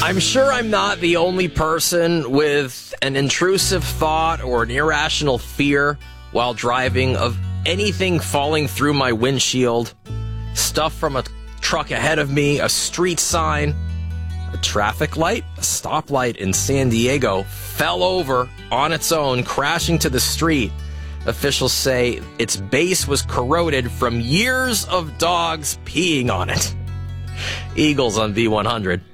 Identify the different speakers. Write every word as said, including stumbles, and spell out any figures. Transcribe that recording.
Speaker 1: I'm sure I'm not the only person with an intrusive thought or an irrational fear while driving of anything falling through my windshield, stuff from a truck ahead of me, a street sign, a traffic light, a stoplight in San Diego fell over on its own, crashing to the street. Officials say its base was corroded from years of dogs peeing on it. Eagles on V one hundred.